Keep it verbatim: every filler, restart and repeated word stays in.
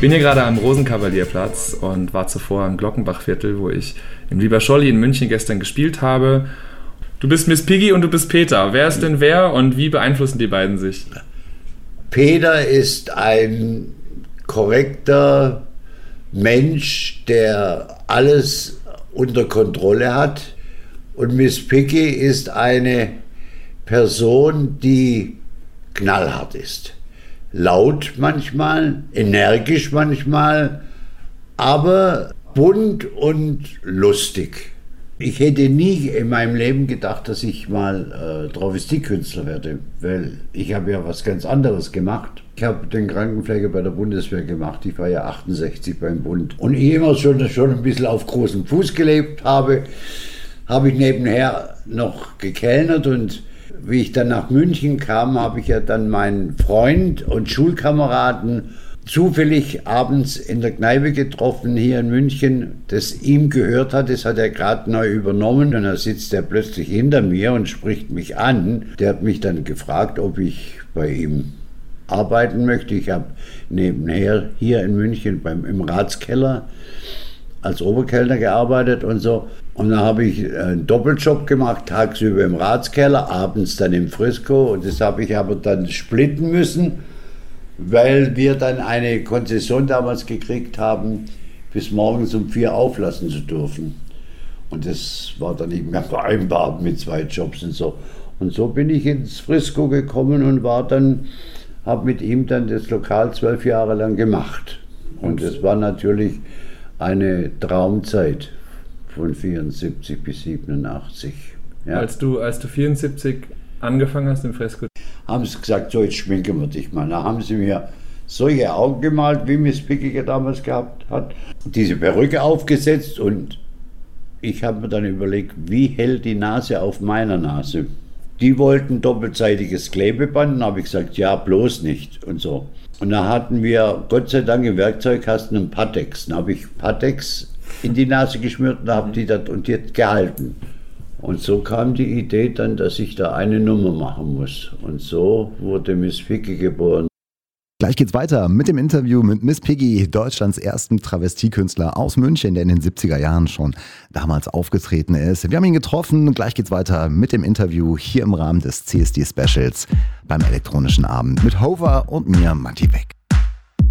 bin hier gerade am Rosenkavalierplatz und war zuvor im Glockenbachviertel, wo ich im Lieberscholli in München gestern gespielt habe. Du bist Miss Piggy und du bist Peter. Wer ist denn wer und wie beeinflussen die beiden sich? Peter ist ein korrekter Mensch, der alles unter Kontrolle hat. Und Miss Piggy ist eine Person, die knallhart ist. Laut manchmal, energisch manchmal, aber bunt und lustig. Ich hätte nie in meinem Leben gedacht, dass ich mal äh, Travestiekünstler werde, weil ich habe ja was ganz anderes gemacht. Ich habe den Krankenpfleger bei der Bundeswehr gemacht. Ich war ja achtundsechzig beim Bund. Und ich immer schon, schon ein bisschen auf großem Fuß gelebt habe, habe ich nebenher noch gekellnert. Und wie ich dann nach München kam, habe ich ja dann meinen Freund und Schulkameraden zufällig abends in der Kneipe getroffen hier in München, das ihm gehört hat, das hat er gerade neu übernommen und da sitzt er plötzlich hinter mir und spricht mich an. Der hat mich dann gefragt, ob ich bei ihm arbeiten möchte. Ich habe nebenher hier in München beim, im Ratskeller als Oberkellner gearbeitet und so. Und dann habe ich einen Doppeljob gemacht, tagsüber im Ratskeller, abends dann im Frisco. Und das habe ich aber dann splitten müssen, weil wir dann eine Konzession damals gekriegt haben, bis morgens um vier auflassen zu dürfen. Und das war dann nicht mehr vereinbar mit zwei Jobs und so. Und so bin ich ins Frisco gekommen und war dann, habe mit ihm dann das Lokal zwölf Jahre lang gemacht. Und das war natürlich eine Traumzeit von vierundsiebzig bis siebenundachtzig. Ja. Als du, als du vierundsiebzig angefangen hast im Fresco, haben sie gesagt, so jetzt schminken wir dich mal. Da haben sie mir solche Augen gemalt, wie Miss Piggy damals gehabt hat. Diese Perücke aufgesetzt und ich habe mir dann überlegt, wie hält die Nase auf meiner Nase? Die wollten doppelseitiges Klebeband, dann habe ich gesagt, ja, bloß nicht und so. Und da hatten wir Gott sei Dank im Werkzeugkasten einen Pateks. Dann habe ich Pateks in die Nase geschmiert und habe die das und die hat gehalten. Und so kam die Idee dann, dass ich da eine Nummer machen muss. Und so wurde Miss Piggy geboren. Gleich geht's weiter mit dem Interview mit Miss Piggy, Deutschlands ersten Travestiekünstler aus München, der in den siebziger Jahren schon damals aufgetreten ist. Wir haben ihn getroffen. Gleich geht's weiter mit dem Interview hier im Rahmen des C S D Specials beim elektronischen Abend mit Hover und mir, Matti Beck.